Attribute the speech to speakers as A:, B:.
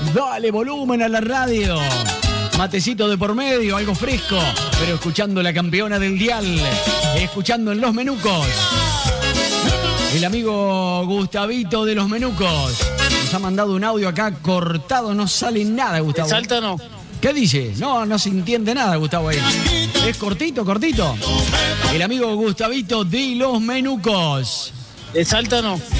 A: Dale volumen a la radio. Matecito de por medio, algo fresco, pero escuchando la campeona del dial, escuchando en Los Menucos. El amigo Gustavito de Los Menucos nos ha mandado un audio acá cortado, no sale nada, Gustavo.
B: ¿De Salta no?
A: ¿Qué dice? No se entiende nada, Gustavo, ahí. ¿Es cortito? El amigo Gustavito de Los Menucos.
B: ¿De Salta no?